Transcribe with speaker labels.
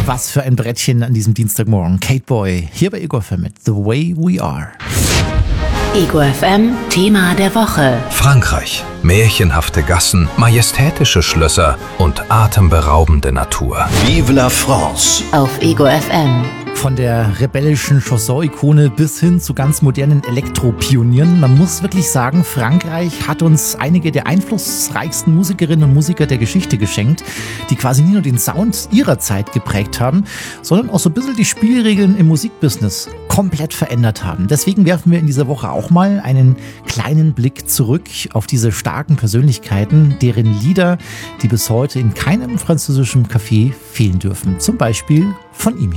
Speaker 1: Was für ein Brettchen an diesem Dienstagmorgen. Kate Boy, hier bei Ego FM mit The Way We Are.
Speaker 2: Ego FM, Thema der Woche.
Speaker 3: Frankreich. Märchenhafte Gassen, majestätische Schlösser und atemberaubende Natur.
Speaker 4: Vive la France!
Speaker 2: Auf Ego FM.
Speaker 1: Von der rebellischen Chanson-Ikone bis hin zu ganz modernen Elektropionieren. Man muss wirklich sagen, Frankreich hat uns einige der einflussreichsten Musikerinnen und Musiker der Geschichte geschenkt, die quasi nicht nur den Sound ihrer Zeit geprägt haben, sondern auch so ein bisschen die Spielregeln im Musikbusiness komplett verändert haben. Deswegen werfen wir in dieser Woche auch mal einen kleinen Blick zurück auf diese starken Persönlichkeiten, deren Lieder, die bis heute in keinem französischen Café fehlen dürfen. Zum Beispiel von ihm hier.